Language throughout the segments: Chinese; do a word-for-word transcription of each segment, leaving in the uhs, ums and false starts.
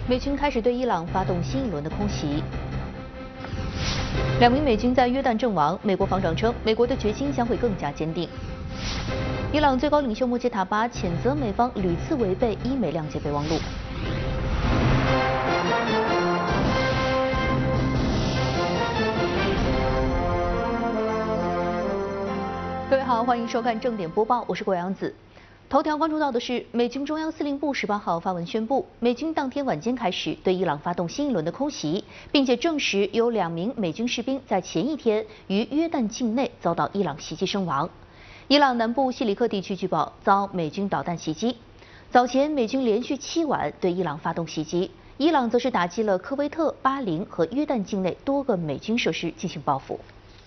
美军开始对伊朗发动新一轮的空袭。两名美军在约旦阵亡，美国防长称，美国的决心将会更加坚定。伊朗最高领袖穆杰塔巴谴责美方屡次违背伊美谅解备忘录。各位好，欢迎收看正点播报，我是郭阳子。头条关注到的是，美军中央司令部十八号发文宣布，美军当天晚间开始对伊朗发动新一轮的空袭，并且证实有两名美军士兵在前一天于约旦境内遭到伊朗袭击身亡。伊朗南部西里克地区据报遭美军导弹袭击。早前美军连续七晚对伊朗发动袭击，伊朗则是打击了科威特、巴林和约旦境内多个美军设施进行报复。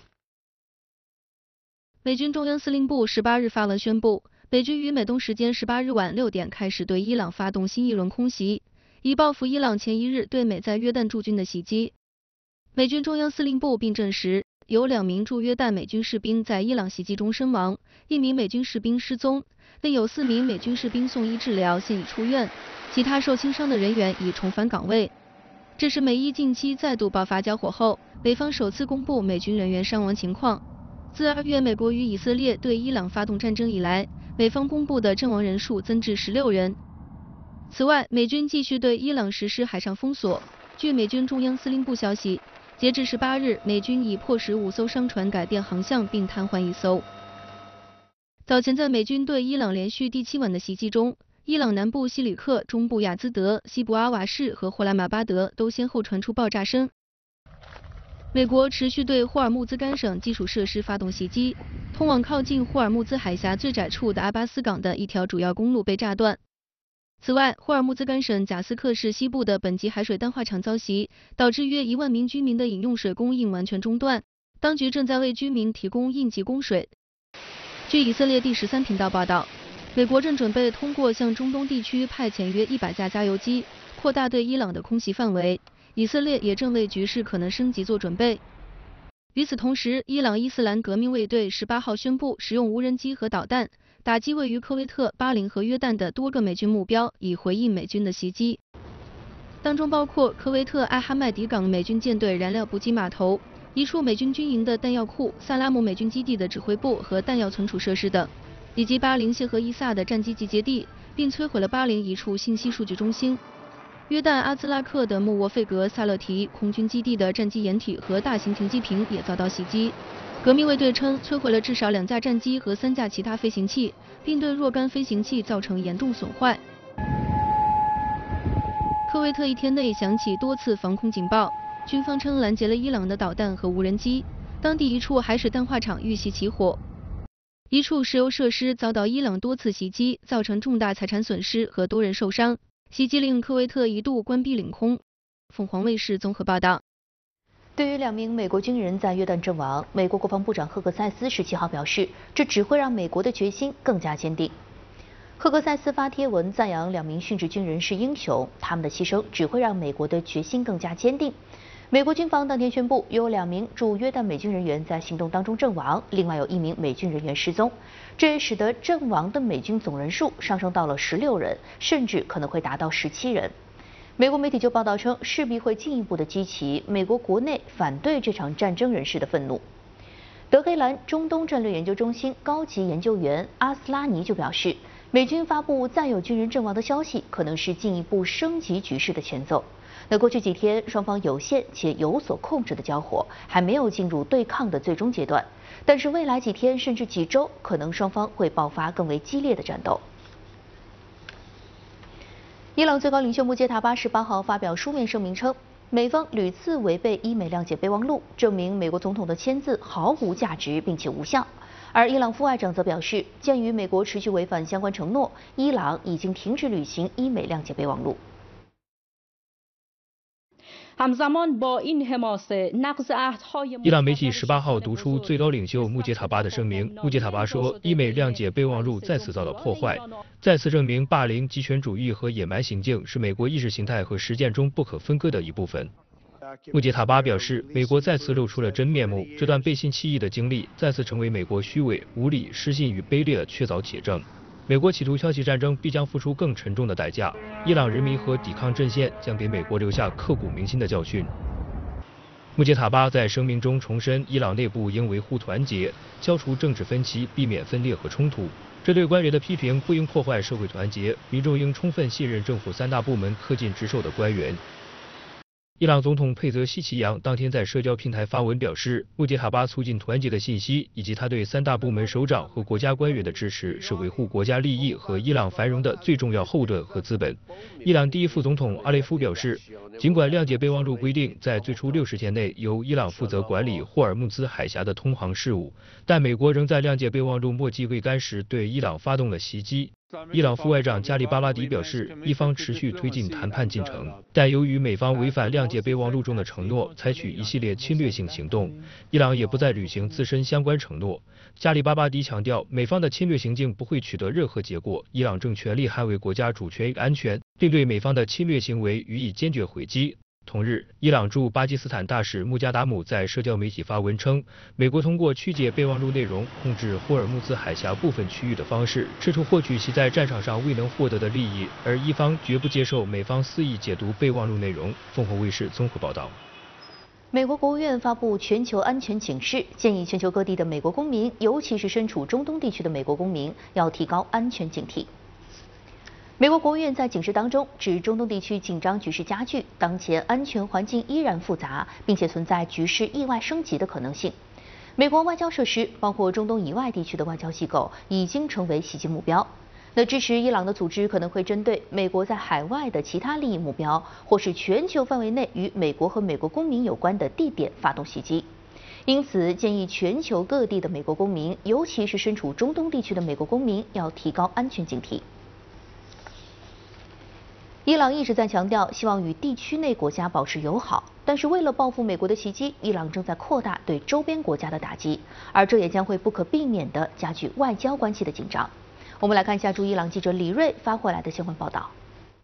美军中央司令部十八日发文宣布，美军于美东时间十八日晚六点开始对伊朗发动新一轮空袭，以报复伊朗前一日对美在约旦驻军的袭击。美军中央司令部并证实，有两名驻约旦美军士兵在伊朗袭击中身亡，一名美军士兵失踪，另有四名美军士兵送医治疗，现已出院，其他受轻伤的人员已重返岗位。这是美伊近期再度爆发交火后，美方首次公布美军人员伤亡情况。自二月美国与以色列对伊朗发动战争以来，美方公布的阵亡人数增至十六人。此外，美军继续对伊朗实施海上封锁。据美军中央司令部消息，截至十八日，美军已迫使五艘商船改变航向，并瘫痪一艘。早前在美军对伊朗连续第七晚的袭击中，伊朗南部西里克、中部亚兹德、西部阿瓦士和霍拉马巴德都先后传出爆炸声。美国持续对霍尔木兹干省基础设施发动袭击，通往靠近霍尔木兹海峡最窄处的阿巴斯港的一条主要公路被炸断。此外，霍尔木兹干省贾斯克市西部的本级海水淡化厂遭袭，导致约一万名居民的饮用水供应完全中断，当局正在为居民提供应急供水。据以色列第十三频道报道，美国正准备通过向中东地区派遣约一百架加油机，扩大对伊朗的空袭范围。以色列也正为局势可能升级做准备。与此同时，伊朗伊斯兰革命卫队十八号宣布使用无人机和导弹打击位于科威特、巴林和约旦的多个美军目标，以回应美军的袭击，当中包括科威特艾哈迈迪港美军舰队燃料补给码头、一处美军军营的弹药库、萨拉姆美军基地的指挥部和弹药存储设施等，以及巴林谢和伊萨的战机集结地，并摧毁了巴林一处信息数据中心。约旦阿兹拉克的穆沃费格萨勒提空军基地的战机掩体和大型停机坪也遭到袭击。革命卫队称，摧毁了至少两架战机和三架其他飞行器，并对若干飞行器造成严重损坏。科威特一天内响起多次防空警报，军方称拦截了伊朗的导弹和无人机。当地一处海水淡化厂遇袭起火，一处石油设施遭到伊朗多次袭击，造成重大财产损失和多人受伤。袭击令科威特一度关闭领空。凤凰卫视综合报道。 对于两名美国军人在约旦阵亡，美国国防部长赫格塞斯十七号表示，这只会让美国的决心更加坚定。赫格塞斯发帖文赞扬两名殉职军人是英雄，他们的牺牲只会让美国的决心更加坚定。美国军方当天宣布，有两名驻约旦美军人员在行动当中阵亡，另外有一名美军人员失踪，这也使得阵亡的美军总人数上升到了十六人，甚至可能会达到十七人。美国媒体就报道称，势必会进一步的激起美国国内反对这场战争人士的愤怒。德黑兰中东战略研究中心高级研究员阿斯拉尼就表示，美军发布再有军人阵亡的消息，可能是进一步升级局势的前奏。那过去几天，双方有限且有所控制的交火，还没有进入对抗的最终阶段。但是未来几天甚至几周，可能双方会爆发更为激烈的战斗。伊朗最高领袖穆杰塔巴十八号发表书面声明称，美方屡次违背伊美谅解备忘录，证明美国总统的签字毫无价值并且无效。而伊朗副外长则表示，鉴于美国持续违反相关承诺，伊朗已经停止履行伊美谅解备忘录。 伊朗媒体十八号读出最高领袖穆杰塔巴的声明。穆杰塔巴说，伊美谅解备忘录再次遭到破坏，再次证明霸凌、极权主义和野蛮行径是美国意识形态和实践中不可分割的一部分。穆杰塔巴表示，美国再次露出了真面目，这段背信弃义的经历再次成为美国虚伪、无理、失信与卑劣的确凿铁证。 美国企图挑起战争必将付出更沉重的代价，伊朗人民和抵抗阵线将给美国留下刻骨铭心的教训。穆杰塔巴在声明中重申，伊朗内部应维护团结，消除政治分歧，避免分裂和冲突。这对官员的批评不应破坏社会团结，民众应充分信任政府三大部门恪尽职守的官员。伊朗总统佩泽希奇扬当天在社交平台发文表示，穆杰塔巴促进团结的信息以及他对三大部门首长和国家官员的支持，是维护国家利益和伊朗繁荣的最重要后盾和资本。伊朗第一副总统阿雷夫表示，尽管谅解备忘录规定在最初六十天内由伊朗负责管理霍尔木兹海峡的通航事务，但美国仍在谅解备忘录末季未干时对伊朗发动了袭击。伊朗副外长加里巴拉迪表示，伊方持续推进谈判进程，但由于美方违反谅解备忘录中的承诺，采取一系列侵略性行动，伊朗也不再履行自身相关承诺。加里巴拉迪强调，美方的侵略行径不会取得任何结果，伊朗正全力捍卫国家主权与安全，并对美方的侵略行为予以坚决回击。同日，伊朗驻巴基斯坦大使穆加达姆在社交媒体发文称，美国通过曲解备忘录内容，控制霍尔木兹海峡部分区域的方式，试图获取其在战场上未能获得的利益，而伊方绝不接受美方肆意解读备忘录内容。凤凰卫视综合报道。 美国国务院发布全球安全警示，建议全球各地的美国公民，尤其是身处中东地区的美国公民，要提高安全警惕。美国国务院在警示当中指，中东地区紧张局势加剧，当前安全环境依然复杂，并且存在局势意外升级的可能性。美国外交设施，包括中东以外地区的外交机构，已经成为袭击目标。那支持伊朗的组织可能会针对美国在海外的其他利益目标，或是全球范围内与美国和美国公民有关的地点发动袭击。因此，建议全球各地的美国公民，尤其是身处中东地区的美国公民，要提高安全警惕。伊朗一直在强调希望与地区内国家保持友好，但是为了报复美国的袭击，伊朗正在扩大对周边国家的打击，而这也将会不可避免地加剧外交关系的紧张。我们来看一下驻伊朗记者李锐发回来的相关报道。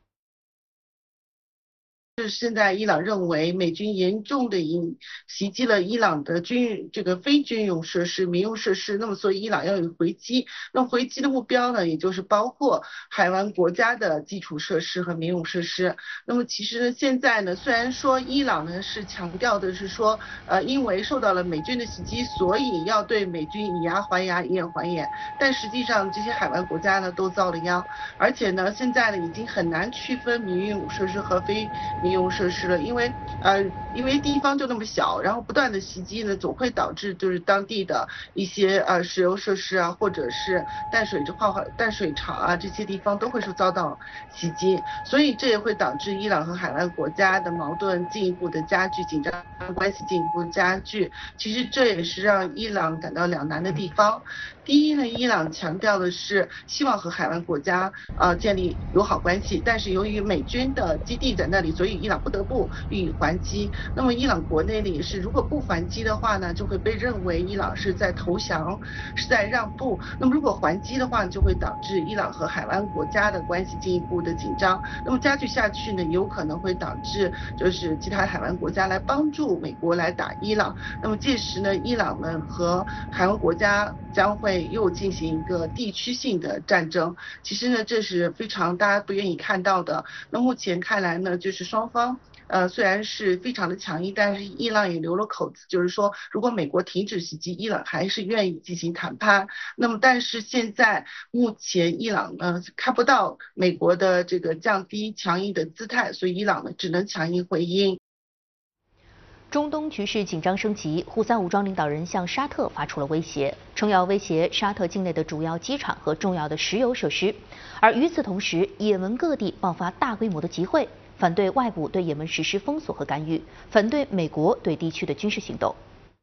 是现在伊朗认为美军严重的引袭击了伊朗的军这个非军用设施、民用设施，那么所以伊朗要有回击。那么回击的目标呢，也就是包括海湾国家的基础设施和民用设施。那么其实呢，现在呢，虽然说伊朗呢是强调的是说，呃，因为受到了美军的袭击，所以要对美军以牙还牙、以眼还眼，但实际上这些海湾国家呢都遭了殃，而且呢，现在呢已经很难区分民用设施和非民用设施了，因为呃，因为地方就那么小，然后不断的袭击呢，总会导致就是当地的一些呃石油设施啊，或者是淡水化淡水厂啊这些地方都会受遭到袭击，所以这也会导致伊朗和海湾国家的矛盾进一步的加剧，紧张关系进一步加剧。其实这也是让伊朗感到两难的地方。第一呢，伊朗强调的是希望和海湾国家呃建立友好关系，但是由于美军的基地在那里，所以伊朗不得不予以还击。那么伊朗国内呢也是，如果不还击的话呢，就会被认为伊朗是在投降，是在让步。那么如果还击的话，就会导致伊朗和海湾国家的关系进一步的紧张。那么加剧下去呢，有可能会导致就是其他海湾国家来帮助美国来打伊朗。那么届时呢，伊朗呢和海湾国家将会又进行一个地区性的战争。其实呢，这是非常大家不愿意看到的。那目前看来呢，就是双方呃虽然是非常的强硬，但是伊朗也留了口子，就是说如果美国停止袭击，伊朗还是愿意进行谈判。那么但是现在目前伊朗呢看不到美国的这个降低强硬的姿态，所以伊朗呢只能强硬回应。 中东局势紧张升级，胡塞武装领导人向沙特发出了威胁，称要威胁沙特境内的主要机场和重要的石油设施。而与此同时，也门各地爆发大规模的集会，反对外部对也门实施封锁和干预，反对美国对地区的军事行动。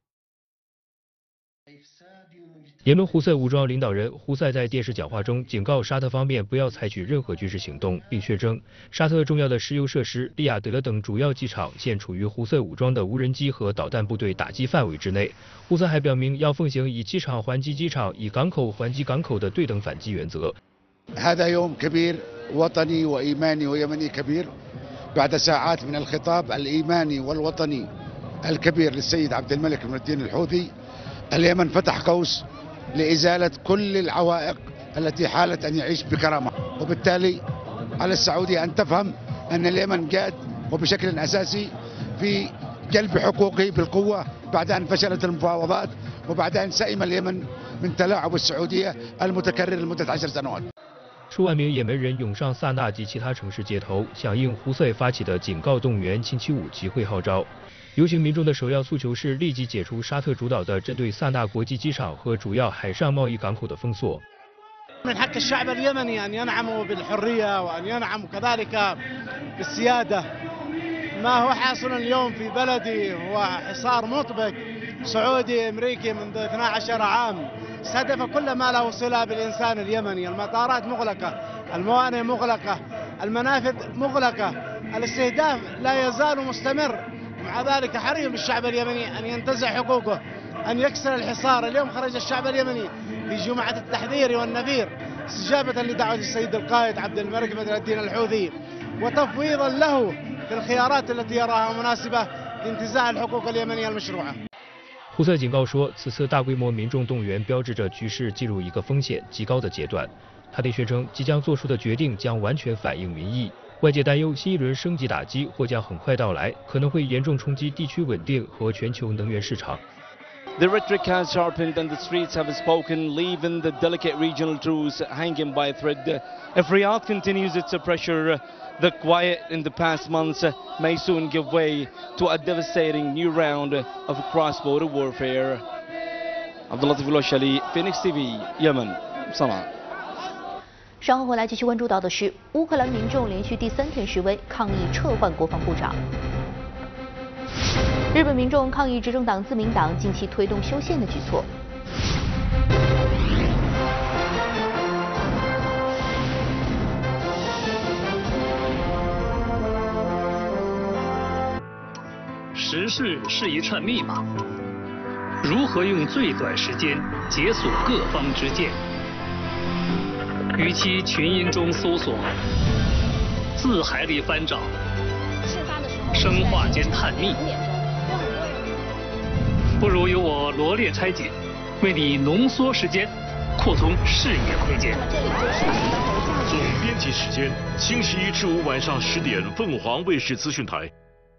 也门胡塞武装领导人胡塞在电视讲话中警告沙特方面不要采取任何军事行动，并宣称沙特重要的石油设施、利雅得等主要机场现处于胡塞武装的无人机和导弹部队打击范围之内。胡塞还表明要奉行以机场还击机场、以港口还击港口的对等反击原则。 هذا يوم كبير وطني وإيماني ويمني كبير بعد ساعات من الخطاب الإيماني والوطني الكبير للسيد عبد الملك بن الدين الحوثي. اليمن فتح قوس لإزالة كل العوائق التي حالت أن يعيش بكرامة، وبالتالي على السعودية أن تفهم أن اليمن جاد وبشكل أساسي في جلب حقوقه بالقوة بعد أن فشلت المفاوضات وبعد أن سئم اليمن من تلاعب السعودية المتكرر لمدة عشر سنوات。 数万名也门人涌上萨那及其他城市街头，响应胡塞发起的警告动员星期五集会号召。游行民众的首要诉求是立即解除沙特主导的针对萨那国际机场和主要海上贸易港口的封锁。 من حق الشعب اليمني أن ينعم بالحرية وأن ينعم كذلك بالسيادة. ما هو حاصل اليوم في بلدي هو حصار مطبق سعودي أمريكي منذ اثني عشر عام، استهدف كل ما له صلة بالإنسان اليمني. المطارات مغلقة، الموانئ مغلقة، المنافذ مغلقة، الاستهداف لا يزال مستمر. مع ذلك حري بالشعب اليمني أن ينتزع حقوقه، أن يكسر الحصار. اليوم خرج الشعب اليمني في جمعة التحذير والنفير استجابة لدعوة السيد القائد عبد الملك بدر الدين الحوثي وتفويضا له في الخيارات التي يراها مناسبة لانتزاع الحقوق اليمنية المشروعة。 胡塞警告说，此次大规模民众动员标志着局势进入一个风险极高的阶段。哈迪宣称，即将做出的决定将完全反映民意。外界担忧新一轮升级打击或将很快到来，可能会严重冲击地区稳定和全球能源市场。 The rhetoric has sharpened and the streets have spoken, leaving the delicate regional truce hanging by a thread. If Riyadh continues its pressure, the quiet in the past months may soon give way to a devastating new round of cross-border warfare. Abdulatif Al-Shali, Phoenix T V, Yemen, Sana'a。 稍后回来继续关注到的是，乌克兰民众连续第三天示威抗议撤换国防部长。日本民众抗议执政党自民党近期推动修宪的举措。 时事是一串密码，如何用最短时间解锁各方之见？与其群音中搜索，字海里翻找，生化间探秘，不如由我罗列拆解，为你浓缩时间，扩充视野空间。 总编辑时间：星期一至五晚上十点，凤凰卫视资讯台。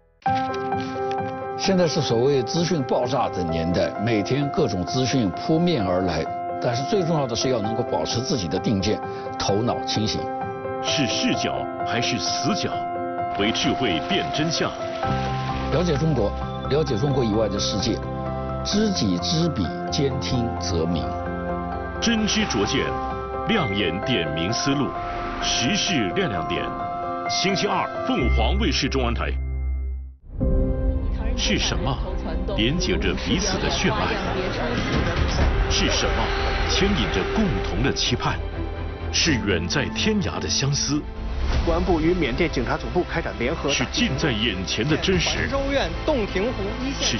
现在是所谓资讯爆炸的年代，每天各种资讯扑面而来，但是最重要的是要能够保持自己的定见，头脑清醒。 是视角还是死角？为智慧辨真相。 了解中国，了解中国以外的世界，知己知彼，兼听则明。 真知灼见，亮眼点明思路，时事亮亮点。星期二，凤凰卫视中文台。是什么连接着彼此的血脉？是什么牵引着共同的期盼？是远在天涯的相思。 公安部与缅甸警察总部开展联合。 是近在眼前的真实。 州院洞庭湖一线。 是